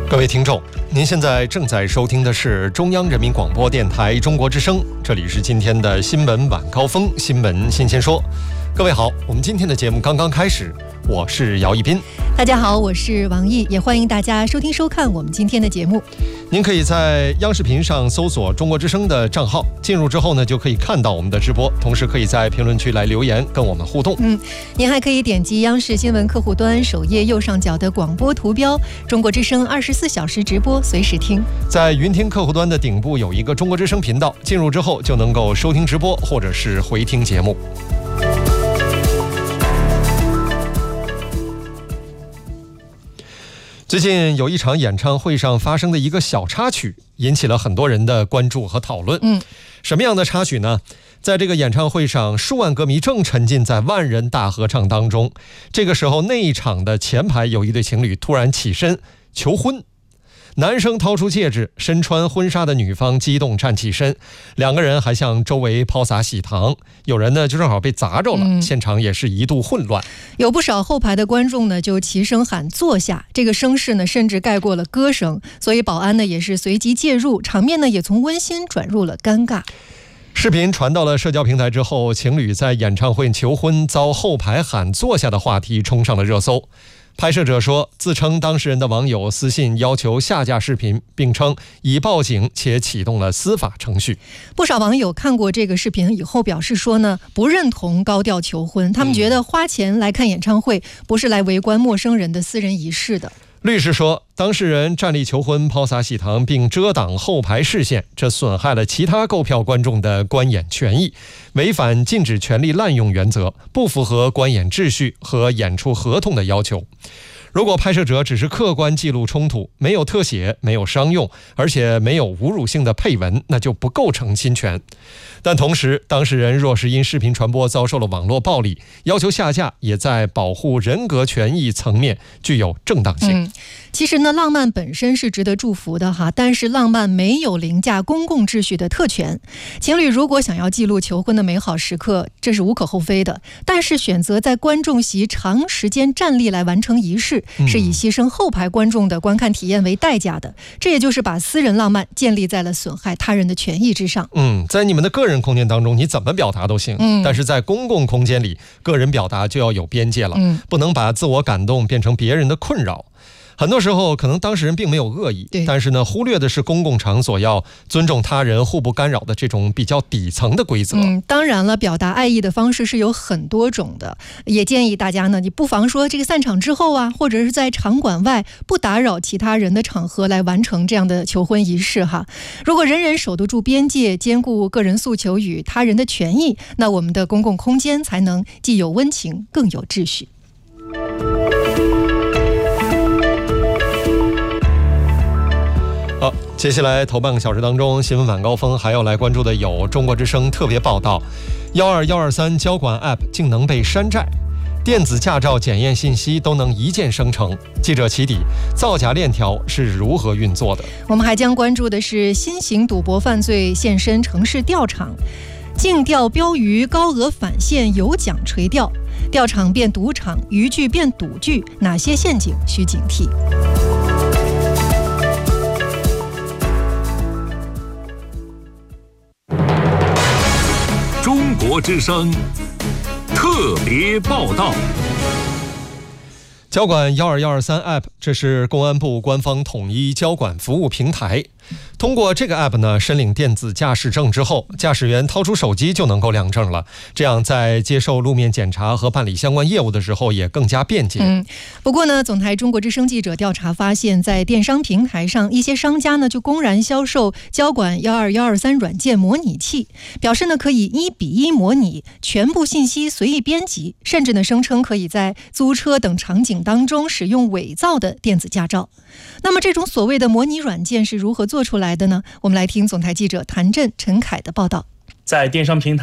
各位听众，您现在正在收听的是中央人民广播电台中国之声，这里是今天的新闻晚高峰，新闻新鲜说。各位好，我们今天的节目刚刚开始，我是姚一斌。 大家好，我是王毅，也欢迎大家收听收看我们今天的节目。 您可以在央视频上搜索中国之声的账号，进入之后呢，就可以看到我们的直播，同时可以在评论区来留言跟我们互动。 您还可以点击央视新闻客户端首页右上角的广播图标，中国之声24小时直播，随时听。 在云听客户端的顶部有一个中国之声频道，进入之后就能够收听直播或者是回听节目。最近有一场演唱会上发生的一个小插曲，引起了很多人的关注和讨论。什么样的插曲呢？在这个演唱会上，数万歌迷正沉浸在万人大合唱当中，这个时候那一场的前排有一对情侣突然起身求婚。男生掏出戒指，身穿婚纱的女方激动站起身，两个人还向周围抛洒喜糖，有人呢就正好被砸着了，现场也是一度混乱。 有不少后排的观众呢就齐声喊坐下，这个声势呢甚至盖过了歌声，所以保安呢也是随即介入，场面呢也从温馨转入了尴尬。 视频传到了社交平台之后，情侣在演唱会求婚遭后排喊坐下的话题冲上了热搜。拍摄者说，自称当事人的网友私信要求下架视频，并称已报警且启动了司法程序。 不少网友看过这个视频以后表示说呢，不认同高调求婚，他们觉得花钱来看演唱会不是来围观陌生人的私人仪式的。 律师说，当事人站立求婚、抛洒喜糖并遮挡后排视线，这损害了其他购票观众的观演权益，违反禁止权利滥用原则，不符合观演秩序和演出合同的要求。如果拍摄者只是客观记录冲突，没有特写，没有商用，而且没有侮辱性的配文，那就不构成侵权。但同时，当事人若是因视频传播遭受了网络暴力，要求下架也在保护人格权益层面具有正当性。 其实呢，浪漫本身是值得祝福的哈，但是浪漫没有凌驾公共秩序的特权。情侣如果想要记录求婚的美好时刻，这是无可厚非的，但是选择在观众席长时间站立来完成仪式，是以牺牲后排观众的观看体验为代价的，这也就是把私人浪漫建立在了损害他人的权益之上。 在你们的个人空间当中，你怎么表达都行，但是在公共空间里，个人表达就要有边界了，不能把自我感动变成别人的困扰。很多时候可能当事人并没有恶意，但是呢，忽略的是公共场所要尊重他人、互不干扰的这种比较底层的规则。 当然了，表达爱意的方式是有很多种的，也建议大家呢，你不妨说这个散场之后啊，或者是在场馆外不打扰其他人的场合来完成这样的求婚仪式哈。如果人人守得住边界，兼顾个人诉求与他人的权益，那我们的公共空间才能既有温情，更有秩序。 好，接下来头半个小时当中，新闻晚高峰还要来关注的有中国之声特别报道，12123交管 App 竟能被山寨，电子驾照检验信息都能一键生成。记者起底，造假链条是如何运作的？ 我们还将关注的是新型赌博犯罪现身城市钓场，竞钓标鱼高额返现有奖垂钓，钓场变赌场，渔具变赌具，哪些陷阱需警惕？ 中国之声特别报道。 交管12123 App， 这是公安部官方统一交管服务平台。通过这个 App 呢，申领电子驾驶证之后，驾驶员掏出手机就能够亮证了，这样在接受路面检查和办理相关业务的时候也更加便捷。 不过呢，总台中国之声记者调查发现，在电商平台上，一些商家呢就公然销售交管12123软件模拟器，表示呢可以1:1模拟，全部信息随意编辑，甚至呢声称可以在租车等场景当中使用伪造的电子驾照。那么这种所谓的模拟软件是如何做出来的呢？我们来听总台记者谭震、陈凯的报道。 在电商平台